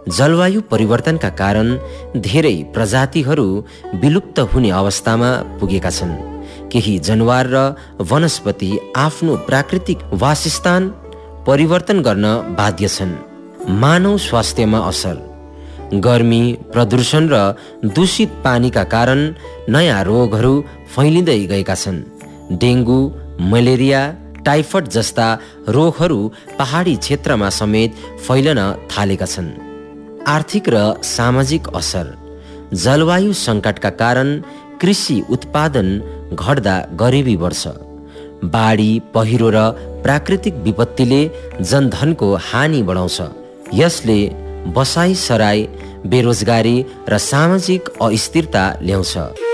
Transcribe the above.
जलवायु परिवर्तनका कारण धेरै प्रजातिहरू विलुप्त हुने अवस्थामा पुगेका छन्। केही जनावर र वनस्पति आफ्नो प्राकृतिक वासस्थान परिवर्तन गर्न बाध्य छन्। मानव स्वास्थ्यमा असर। गर्मी, प्रदूषण र दूषित पानीका कारण नयाँ रोगहरू फैलिँदै गएका छन्। डेङ्गु, मलेरिया, टाइफाइड जस्ता रोगहरू पहाडी क्षेत्रमा समेत फैलन थालेका छन्। आर्थिक र सामाजिक असर। जलवायु सङ्कटका कारण कृषि उत्पादन घट्दा गरिबी बढ्छ। बाढी, पहिरो र प्राकृतिक विपत्तिले जनधनको हानि बढाउँछ। यसले बसाइसराई, बेरोजगारी र सामाजिक अस्थिरता ल्याउँछ।